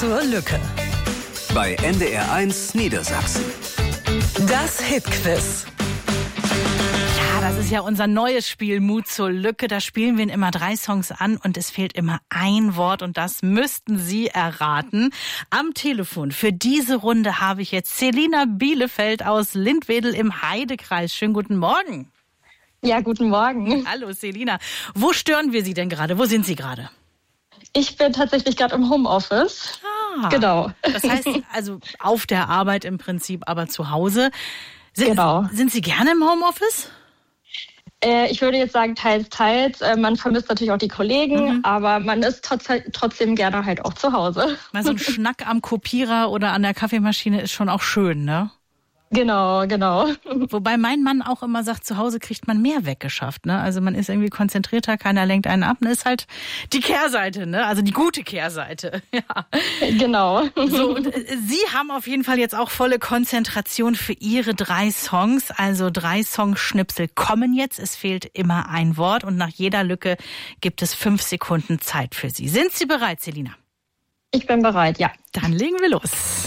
zur Lücke. Bei NDR1 Niedersachsen. Das Hitquiz. Ja, das ist ja unser neues Spiel Mut zur Lücke. Da spielen wir immer 3 Songs an und es fehlt immer ein Wort und das müssten Sie erraten. Am Telefon für diese Runde habe ich jetzt Selina Bielefeld aus Lindwedel im Heidekreis. Schönen guten Morgen. Ja, guten Morgen. Hallo Selina. Wo stören wir Sie denn gerade? Wo sind Sie gerade? Ich bin tatsächlich gerade im Homeoffice. Genau. Das heißt also auf der Arbeit im Prinzip, aber zu Hause. Genau. Sind Sie gerne im Homeoffice? Ich würde jetzt sagen, teils, teils. Man vermisst natürlich auch die Kollegen, aber man ist trotzdem gerne halt auch zu Hause. Mal so ein Schnack am Kopierer oder an der Kaffeemaschine ist schon auch schön, ne? Genau. Wobei mein Mann auch immer sagt, zu Hause kriegt man mehr weggeschafft, ne? Also man ist irgendwie konzentrierter, keiner lenkt einen ab. Das ist halt die Kehrseite, ne? Also die gute Kehrseite. Ja. Genau. So, und Sie haben auf jeden Fall jetzt auch volle Konzentration für Ihre 3 Songs. Also 3 Songschnipsel kommen jetzt. Es fehlt immer ein Wort und nach jeder Lücke gibt es 5 Sekunden Zeit für Sie. Sind Sie bereit, Selina? Ich bin bereit, ja. Dann legen wir los.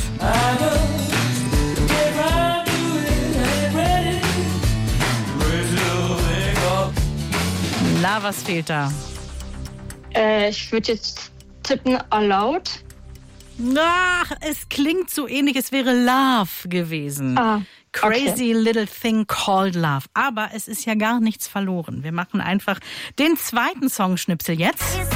Na, was fehlt da? Ich würde jetzt tippen Aloud. Ach, es klingt so ähnlich, es wäre Love gewesen. Crazy Little Thing Called Love. Aber es ist ja gar nichts verloren. Wir machen einfach den zweiten Songschnipsel jetzt.